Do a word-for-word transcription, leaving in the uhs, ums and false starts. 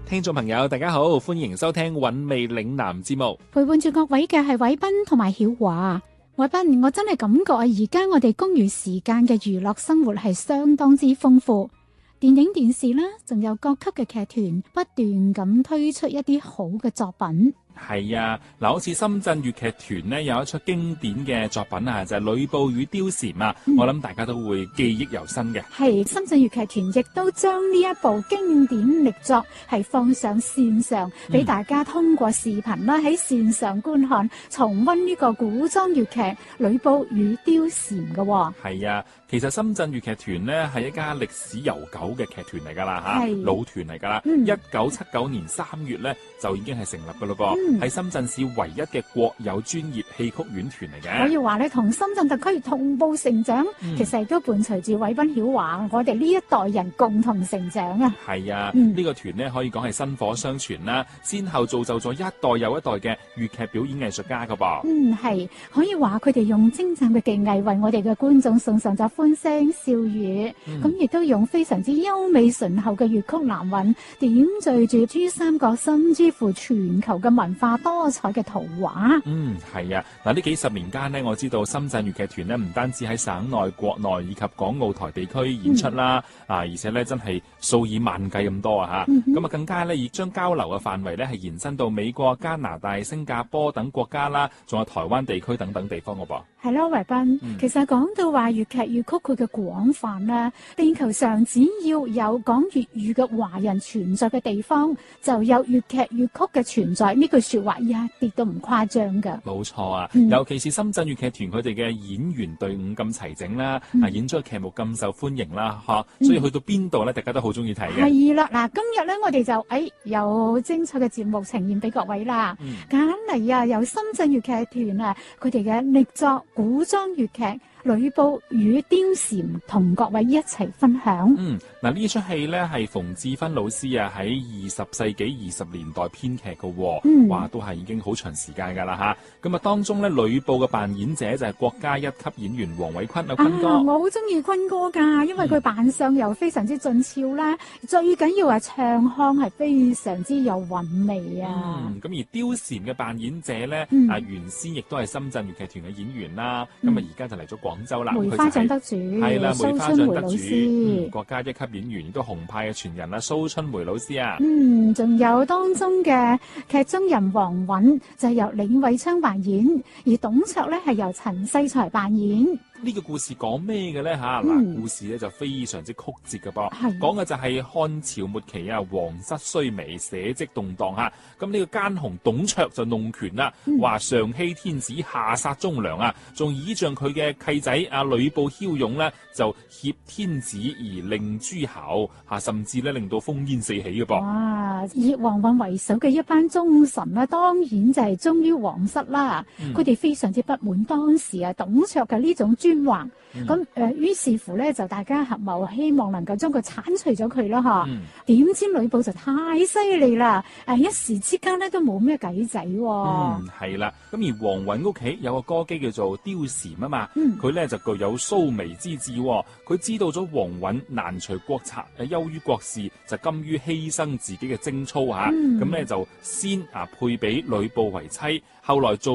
聽眾朋友大家好，歡迎收聽韻味嶺南節目。 陪伴住各位嘅係偉斌同埋曉華。偉斌，我真係感覺啊，而家我哋公餘時間嘅娛樂生活係相當之豐富，電影電視啦，仲有各級嘅劇團不斷咁推出一啲好嘅作品。 係啊，嗱，好似深圳粵劇團呢有一出經典嘅作品啊，就係、是《呂布與貂蟬》啊，嗯、我諗大家都會記憶猶新嘅。 係深圳粵劇團亦都將呢一部經典力作係放上線上，俾、嗯、大家通過視頻啦喺線上觀看，重溫呢個古裝粵劇《呂布與貂蟬》嘅、哦。係啊，其實深圳粵劇團呢係一家歷史悠久嘅劇團嚟噶啦吓，老團嚟噶啦，一九七九年三月咧就已經係成立噶咯噃。嗯係深圳市唯一嘅國有專業戲曲院團嚟嘅， 可以話咧同深圳特區同步成長，嗯、其實亦都伴隨住偉斌曉華我哋呢一代人共同成長啊！ 係啊，呢、嗯、個團呢可以講係薪火相傳啦，先後造就咗一代又一代嘅粵劇表演藝術家噶噃。嗯，係可以話佢哋用精湛嘅技藝為我哋嘅觀眾送上咗歡聲笑語，咁亦、嗯、都用非常之優美醇厚嘅粵曲南韻，點綴住珠三角甚至乎全球嘅文化多彩嘅圖畫。 嗯，係啊，嗱，呢幾十年間呢，我知道深圳粵劇團呢唔單止喺省內、國內以及港澳台地區演出啦，嗯、啊，而且呢真係數以萬計咁多啊吓，咁啊、嗯、哼更加呢亦將交流嘅範圍呢係延伸到美國、加拿大、新加坡等國家啦，仲有台灣地區等等地方嘅噃。 係咯，維斌，嗯、其實講到話粵劇粵曲佢嘅廣泛啦，地球上只要有講粵語嘅華人存在嘅地方，就有粵劇粵曲嘅存在。呢句說話一啲都唔誇張噶。 冇錯啊，嗯、尤其是深圳粵劇團佢哋嘅演員隊伍咁齊整啦，嗯、啊演出嘅劇目咁受歡迎啦，吓、嗯，所以去到邊度咧，大家都好中意睇嘅。 係啦，嗱，今日咧我哋就誒、哎、有精彩嘅節目呈現俾各位啦。揀嚟啊，由深圳粵劇團啊，佢哋嘅力作古裝粵劇《呂布與貂蟬》同各位一齊分享。 嗯，嗱呢出戲咧係馮志芬老師啊喺二十世紀二十年代編劇嘅，嗯，話都係已經好長時間噶啦吓。咁啊當中咧呂布嘅扮演者就係國家一級演員黃偉坤啊，坤哥。啊，我好中意坤哥噶，因為佢扮相又非常之俊俏啦，嗯、最緊要係唱腔係非常之有韻味啊。 嗯，咁而貂蟬嘅扮演者咧， 嗯、 啊原先亦都係深圳粵劇團嘅演員啦，咁啊而家就嚟咗廣州啦， 梅花獎得主係啦，梅花獎得主， 嗯， 國家一級演員亦都紅派嘅傳人啦，蘇春梅老師啊， 嗯，仲有當中嘅劇中人黃韻就係由李偉昌扮演，而董卓咧係由陳世才扮演。 呢個故事講咩嘅咧吓？嗱、嗯，故事咧就非常之曲折嘅噃，講嘅就係漢朝末期啊，皇室衰微，社稷動盪吓，咁呢個奸雄董卓就弄權啦，話、嗯、上欺天子，下殺忠良啊，仲倚仗佢嘅契仔阿呂布驍勇咧，就挾天子而令諸侯吓，甚至咧令到烽煙四起嘅噃。 哇！以黃韻為首嘅一班忠臣咧，當然就係忠於皇室啦。佢哋、嗯、非常之不滿當時啊董卓嘅呢種專橫，咁誒、嗯，於、呃、是乎咧就大家合謀，希望能夠將佢剷除咗佢啦，吓、嗯。點知呂布就太犀利啦，誒，一時之間咧都冇咩計仔。 嗯，係啦。咁而黃韻屋企有個歌姬叫做貂蟬啊嘛，佢咧、嗯、就具有蘇眉之志。佢知道咗黃韻難除國策，誒，優於國士，就甘於犧牲自己嘅貞操吓，咁咧、嗯、就先啊配俾呂布為妻，後來做